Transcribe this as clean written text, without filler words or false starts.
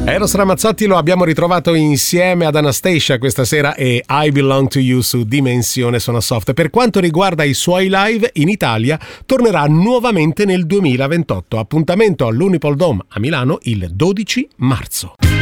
Eros Ramazzotti lo abbiamo ritrovato insieme ad Anastasia questa sera e I Belong to You su Dimensione Sonosoft. Per quanto riguarda i suoi live in Italia, tornerà nuovamente nel 2028. Appuntamento all'Unipol Dome a Milano il 12 marzo.